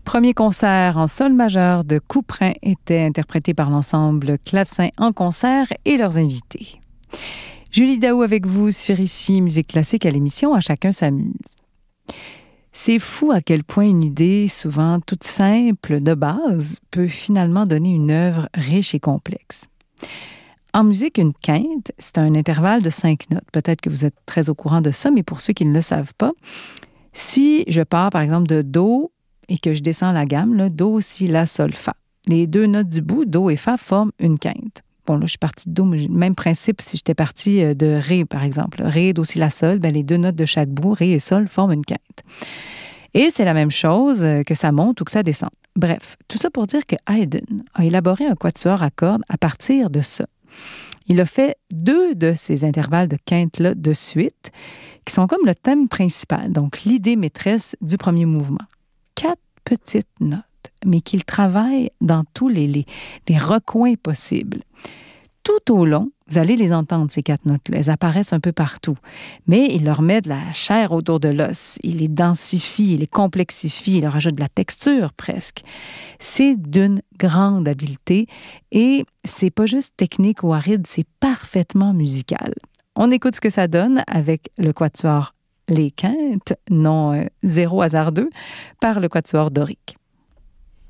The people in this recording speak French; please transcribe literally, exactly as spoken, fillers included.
Premier concert en sol majeur de Couperin était interprété par l'ensemble Clavecin en concert et leurs invités. Julie Daou avec vous sur Ici Musique Classique à l'émission À chacun s'amuse. C'est fou à quel point une idée, souvent toute simple de base, peut finalement donner une œuvre riche et complexe. En musique, une quinte, c'est un intervalle de cinq notes. Peut-être que vous êtes très au courant de ça, mais pour ceux qui ne le savent pas, si je pars par exemple de Do et que je descends la gamme, là, Do, Si, La, Sol, Fa, les deux notes du bout, Do et Fa, forment une quinte. Bon, là, je suis partie de Do, mais même principe si j'étais partie de Ré, par exemple. Ré, Do, Si, La, Sol, ben, les deux notes de chaque bout, Ré et Sol, forment une quinte. Et c'est la même chose que ça monte ou que ça descend. Bref, tout ça pour dire que Haydn a élaboré un quatuor à cordes à partir de ça. Il a fait deux de ces intervalles de quinte-là de suite, qui sont comme le thème principal, donc l'idée maîtresse du premier mouvement. Quatre petites notes, mais qu'il travaille dans tous les, les, les recoins possibles. Tout au long, vous allez les entendre, ces quatre notes-là. Elles apparaissent un peu partout. Mais il leur met de la chair autour de l'os. Il les densifie, il les complexifie, il leur ajoute de la texture presque. C'est d'une grande habileté et c'est pas juste technique ou aride, c'est parfaitement musical. On écoute ce que ça donne avec le quatuor Les Quintes, non euh, zéro hasardeux, par le quatuor dorique.